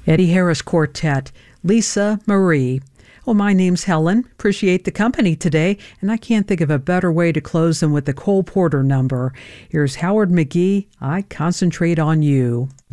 Eddie Harris Quartet, Lisa Marie. Well, my name's Helen. Appreciate the company today, and I can't think of a better way to close than with the Cole Porter number. Here's Howard McGee, I Concentrate on You.